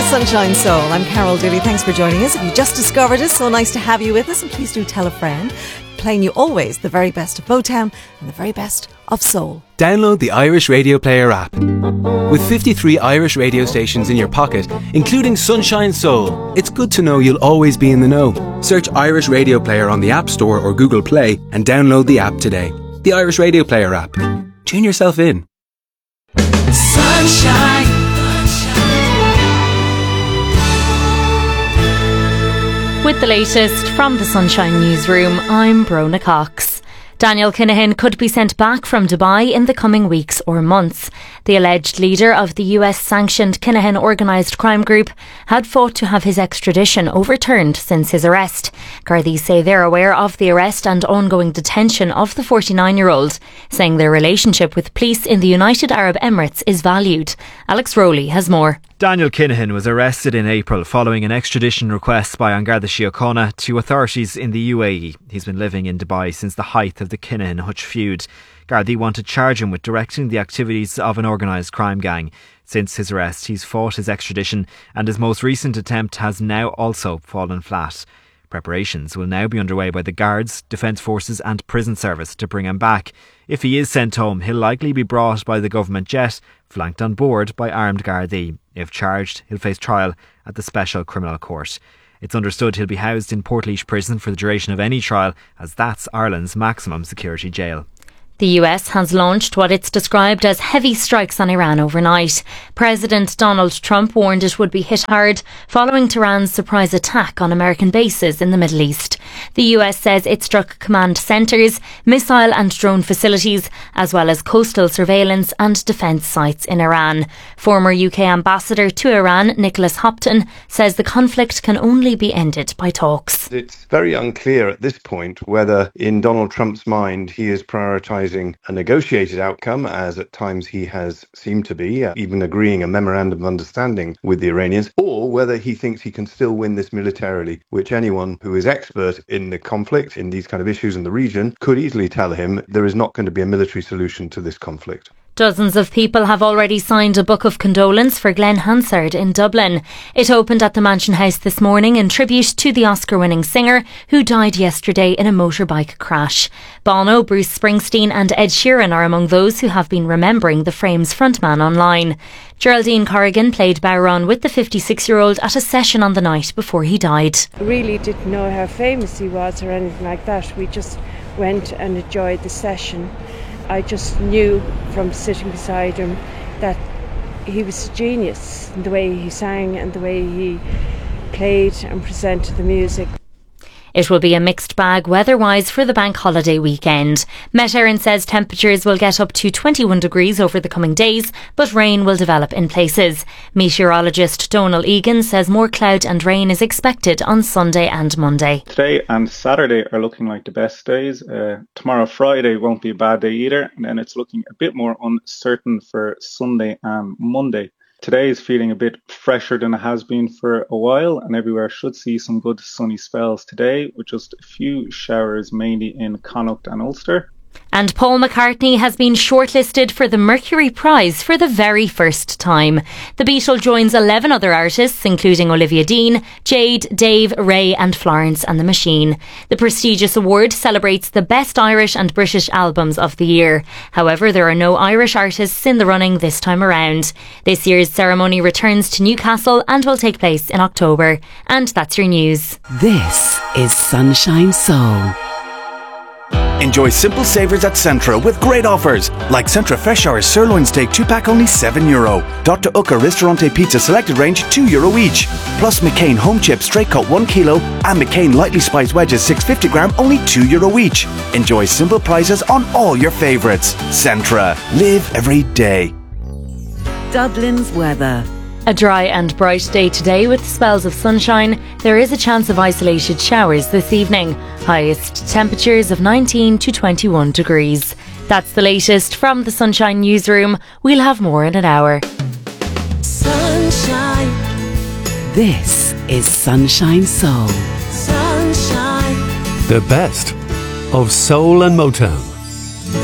Sunshine Soul. I'm Carol Dooley. Thanks for joining us. If you just discovered us, so nice to have you with us, and please do tell a friend. Playing you always the very best of Motown and the very best of soul. Download the Irish Radio Player app. With 53 Irish radio stations in your pocket, including Sunshine Soul, it's good to know you'll always be in the know. Search Irish Radio Player on the App Store or Google Play and download the app today. The Irish Radio Player app. Tune yourself in. Sunshine. With the latest from the Sunshine Newsroom, I'm Brona Cox. Daniel Kinahan could be sent back from Dubai in the coming weeks or months. The alleged leader of the US-sanctioned Kinahan organised crime group had fought to have his extradition overturned since his arrest. Gardaí say they're aware of the arrest and ongoing detention of the 49-year-old, saying their relationship with police in the United Arab Emirates is valued. Alex Rowley has more. Daniel Kinahan was arrested in April following an extradition request by An Garda Síochána to authorities in the UAE. He's been living in Dubai since the height of the Kinahan-Hutch feud. Gardaí want to charge him with directing the activities of an organised crime gang. Since his arrest, he's fought his extradition, and his most recent attempt has now also fallen flat. Preparations will now be underway by the Guards, Defence Forces and Prison Service to bring him back. If he is sent home, he'll likely be brought by the government jet, flanked on board by armed Gardaí. If charged, he'll face trial at the Special Criminal Court. It's understood he'll be housed in Portlaoise Prison for the duration of any trial, as that's Ireland's maximum security jail. The US has launched what it's described as heavy strikes on Iran overnight. President Donald Trump warned it would be hit hard following Tehran's surprise attack on American bases in the Middle East. The US says it struck command centres, missile and drone facilities, as well as coastal surveillance and defence sites in Iran. Former UK ambassador to Iran, Nicholas Hopton, says the conflict can only be ended by talks. It's very unclear at this point whether in Donald Trump's mind he is prioritising a negotiated outcome, as at times he has seemed to be, even agreeing a memorandum of understanding with the Iranians, or whether he thinks he can still win this militarily, which anyone who is expert in the conflict, in these kind of issues in the region, could easily tell him there is not going to be a military solution to this conflict. Dozens of people have already signed a book of condolence for Glenn Hansard in Dublin. It opened at the Mansion House this morning in tribute to the Oscar-winning singer who died yesterday in a motorbike crash. Bono, Bruce Springsteen and Ed Sheeran are among those who have been remembering the Frames frontman online. Geraldine Corrigan played Bowron with the 56-year-old at a session on the night before he died. Really didn't know how famous he was or anything like that. We just went and enjoyed the session. I just knew from sitting beside him that he was a genius in the way he sang and the way he played and presented the music. It will be a mixed bag weather-wise for the bank holiday weekend. Met Éireann says temperatures will get up to 21 degrees over the coming days, but rain will develop in places. Meteorologist Donal Egan says more cloud and rain is expected on Sunday and Monday. Today and Saturday are looking like the best days. Tomorrow, Friday, won't be a bad day either. And then it's looking a bit more uncertain for Sunday and Monday. Today is feeling a bit fresher than it has been for a while, and everywhere should see some good sunny spells today, with just a few showers mainly in Connacht and Ulster. And Paul McCartney has been shortlisted for the Mercury Prize for the very first time. The Beatle joins 11 other artists, including Olivia Dean, Jade, Dave, Ray and Florence and the Machine. The prestigious award celebrates the best Irish and British albums of the year. However, there are no Irish artists in the running this time around. This year's ceremony returns to Newcastle and will take place in October. And that's your news. This is Sunshine Soul. Enjoy simple savours at Centra with great offers, like Centra Fresh Hour Sirloin Steak 2-pack only €7. Dr. Ucca Ristorante Pizza Selected Range €2 each. Plus McCain Home Chips Straight Cut 1 kilo and McCain Lightly Spiced Wedges 650 gram only €2 each. Enjoy simple prices on all your favourites. Centra. Live every day. Dublin's weather. A dry and bright day today with spells of sunshine. There is a chance of isolated showers this evening. Highest temperatures of 19 to 21 degrees. That's the latest from the Sunshine Newsroom. We'll have more in an hour. Sunshine. This is Sunshine Soul. Sunshine. The best of soul and Motown.